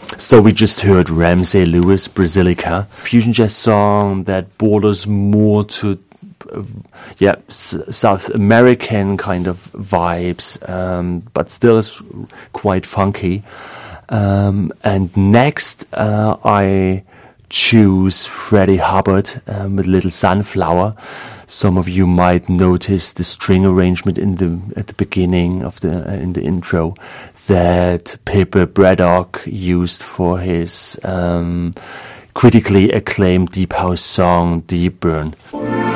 So we just heard Ramsey Lewis, Brasilica, fusion jazz song that borders more to South American kind of vibes, but still is quite funky. And next I choose Freddie Hubbard with Little Sunflower. Some of you might notice the string arrangement at the beginning of in the intro that Pippa Braddock used for his critically acclaimed deep house song Deep Burn.